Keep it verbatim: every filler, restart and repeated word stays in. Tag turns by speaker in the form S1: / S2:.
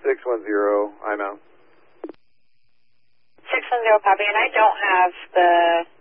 S1: six one zero, I'm out.
S2: six one zero, copy, and I don't have the